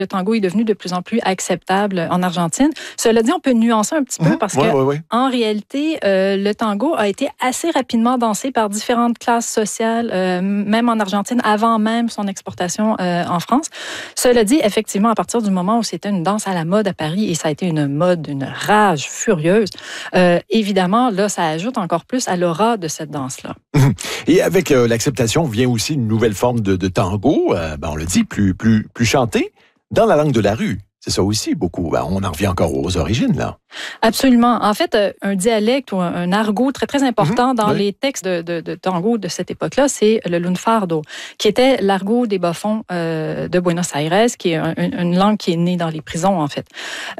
Le tango est devenu de plus en plus acceptable en Argentine. Cela dit, on peut nuancer un petit peu parce que, en réalité, le tango a été assez rapidement dansé par différentes classes sociales, même en Argentine, avant même son exportation en France. Cela dit, effectivement, à partir du moment où c'était une danse à la mode à Paris, et ça a été une mode, une rage furieuse, évidemment, là, ça ajoute encore plus à l'aura de cette danse-là. Et avec l'acceptation vient aussi une nouvelle forme de tango, on le dit, plus chanté, dans la langue de la rue. C'est ça aussi, beaucoup. On en revient encore aux origines, là. Absolument. En fait, un dialecte ou un argot très, très important dans les textes de tango de cette époque-là, c'est le lunfardo, qui était l'argot des bas-fonds de Buenos Aires, qui est une langue qui est née dans les prisons, en fait,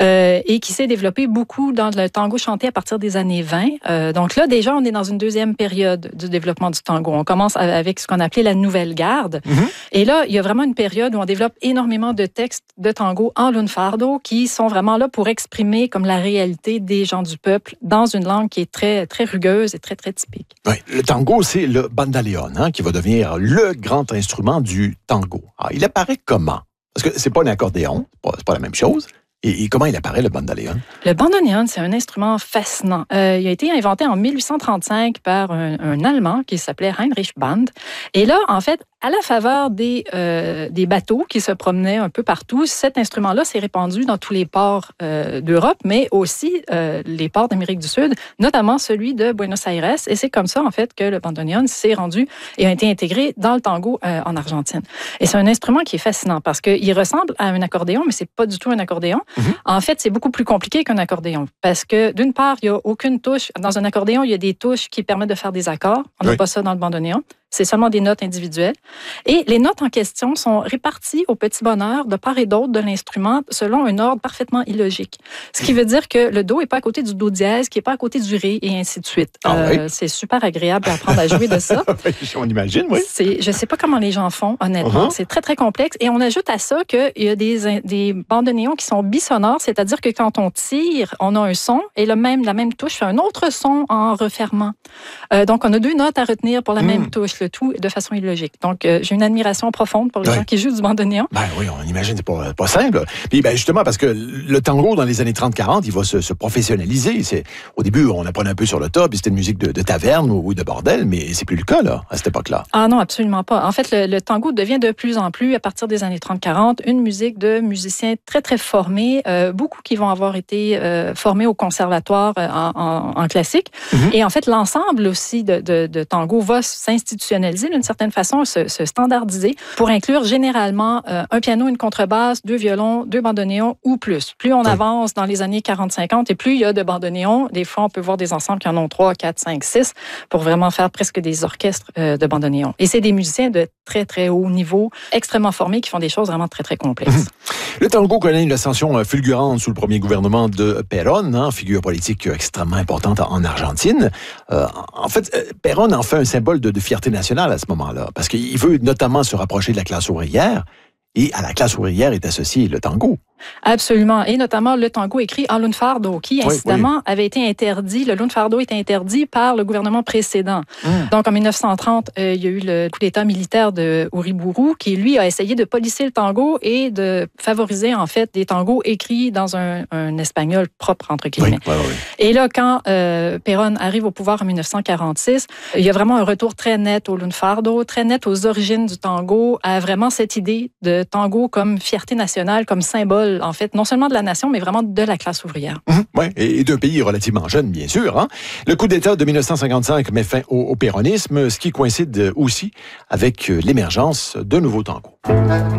et qui s'est développée beaucoup dans le tango chanté à partir des années 20. Donc là, déjà, on est dans une deuxième période du développement du tango. On commence avec ce qu'on appelait la nouvelle garde. Et là, il y a vraiment une période où on développe énormément de textes de tango en lunfardo qui sont vraiment là pour exprimer comme la réalité des gens du peuple dans une langue qui est très, très rugueuse et très, très typique. Oui, le tango, c'est le bandoneon, qui va devenir le grand instrument du tango. Alors, il apparaît comment? Parce que c'est pas un accordéon, c'est pas la même chose. Et comment il apparaît, le bandoneon? Le bandoneon, c'est un instrument fascinant. Il a été inventé en 1835 par un Allemand qui s'appelait Heinrich Band. Et là, en fait, à la faveur des bateaux qui se promenaient un peu partout, cet instrument-là s'est répandu dans tous les ports d'Europe, mais aussi les ports d'Amérique du Sud, notamment celui de Buenos Aires. Et c'est comme ça, en fait, que le bandoneon s'est rendu et a été intégré dans le tango en Argentine. Et c'est un instrument qui est fascinant parce qu'il ressemble à un accordéon, mais c'est pas du tout un accordéon. En fait, c'est beaucoup plus compliqué qu'un accordéon parce que, d'une part, il n'y a aucune touche. Dans un accordéon, il y a des touches qui permettent de faire des accords. On n'a pas ça dans le bandoneon. C'est seulement des notes individuelles. Et les notes en question sont réparties au petit bonheur de part et d'autre de l'instrument selon un ordre parfaitement illogique. Ce qui veut dire que le do n'est pas à côté du do dièse, qui n'est pas à côté du ré, et ainsi de suite. C'est super agréable d'apprendre à jouer de ça. On imagine, oui. Je ne sais pas comment les gens font, honnêtement. C'est très, très complexe. Et on ajoute à ça qu'il y a des bandoneons qui sont bisonores, c'est-à-dire que quand on tire, on a un son et la même touche fait un autre son en refermant. Donc, on a deux notes à retenir pour la même touche. Le tout de façon illogique. Donc, j'ai une admiration profonde pour les gens qui jouent du bandoneon. Ben oui, on imagine, c'est pas simple. Puis, justement, parce que le tango, dans les années 30-40, il va se professionnaliser. Au début, on apprenait un peu sur le tas, puis c'était une musique de taverne ou de bordel, mais c'est plus le cas, là, à cette époque-là. Ah non, absolument pas. En fait, le tango devient de plus en plus, à partir des années 30-40, une musique de musiciens très, très formés, beaucoup qui vont avoir été formés au conservatoire en classique. Et en fait, l'ensemble aussi de tango va s'institutionnaliser d'une certaine façon, se standardiser pour inclure généralement un piano, une contrebasse, 2 violons, 2 bandoneons ou plus. Plus on avance dans les années 40-50 et plus il y a de bandoneons, des fois on peut voir des ensembles qui en ont 3, 4, 5, 6 pour vraiment faire presque des orchestres de bandoneons. Et c'est des musiciens de très, très haut niveau, extrêmement formés, qui font des choses vraiment très, très complexes. Le tango connaît une ascension fulgurante sous le premier gouvernement de Perón, figure politique extrêmement importante en Argentine. En fait, Perón en fait un symbole de fierté nationale à ce moment-là, parce qu'il veut notamment se rapprocher de la classe ouvrière, et à la classe ouvrière est associé le tango. Absolument. Et notamment le tango écrit en lunfardo, qui, incidemment, avait été interdit. Le lunfardo était interdit par le gouvernement précédent. Donc, en 1930, il y a eu le coup d'État militaire de Uriburu, qui, lui, a essayé de policer le tango et de favoriser, en fait, des tangos écrits dans un espagnol propre, entre guillemets. Et là, quand Perón arrive au pouvoir en 1946, il y a vraiment un retour très net au lunfardo, très net aux origines du tango, à vraiment cette idée de tango comme fierté nationale, comme symbole, en fait, non seulement de la nation, mais vraiment de la classe ouvrière. Oui, et d'un pays relativement jeune, bien sûr. Le coup d'État de 1955 met fin au péronisme, ce qui coïncide aussi avec l'émergence de nouveaux tangos.